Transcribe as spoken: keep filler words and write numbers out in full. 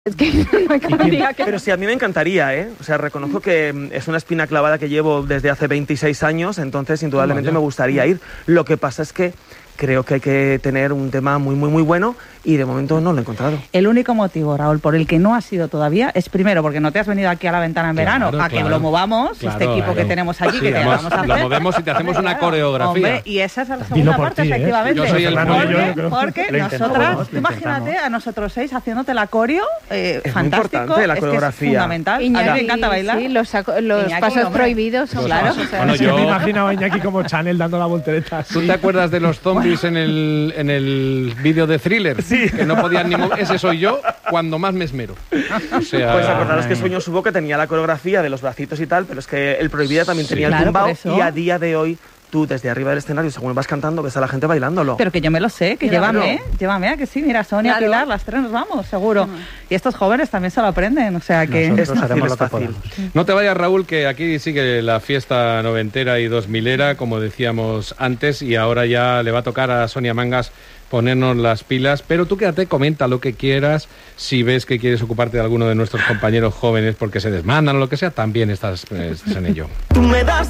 Es que no me encantaría que... Pero sí, a mí me encantaría, ¿eh? O sea, reconozco que es una espina clavada que llevo desde hace veintiséis años, entonces indudablemente me gustaría ir. Lo que pasa es que creo que hay que tener un tema muy, muy, muy bueno y de momento no lo he encontrado. El único motivo, Raúl, por el que no has ido todavía es primero porque no te has venido aquí a la ventana en verano, Claro, a que claro, lo movamos, claro, este equipo claro. que tenemos allí, Sí, que te además, vamos a hacer. lo movemos y te hacemos una coreografía. Hombre, y esa es la Dilo segunda por parte, ti, ¿eh? efectivamente. Yo soy el porque, bueno, yo creo- porque lo nosotras, intentamos, tú lo imagínate intentamos. a nosotros seis haciéndote la coreo, eh, Es muy fantástico, importante la es que coreografía. es fundamental. Iñaki, a mí me encanta bailar. Sí, los, saco- los Iñaki, pasos hombre. prohibidos son Los claros. pasos. O sea, Bueno, Es que yo- me imaginaba a Iñaki como Chanel dando la voltereta así. ¿Tú te acuerdas de los zombies en el, en el vídeo de Thriller? Sí. Que no podían ni mover. Ese soy yo cuando más me esmero. O sea, Pues acordaros que Sueño Subo que tenía la coreografía de los bracitos y tal, pero es que el Prohibida también Sí. tenía el Claro, tumbao por eso. y a día de hoy tú desde arriba del escenario, según vas cantando, ves a la gente bailándolo. Pero que yo me lo sé, que Claro. llévame, llévame a que sí, mira, Sonia, Claro. Pilar, las tres nos vamos, seguro. Y estos jóvenes también se lo aprenden, o sea que... Nosotros es fácil, haremos es lo que fácil. podamos. no te vayas, Raúl, que aquí sigue la fiesta noventera y dos milera, como decíamos antes, y ahora ya le va a tocar a Sonia Mangas ponernos las pilas, pero tú quédate, comenta lo que quieras, si ves que quieres ocuparte de alguno de nuestros compañeros jóvenes porque se desmandan o lo que sea, también estás, eh, estás en ello. Tú me das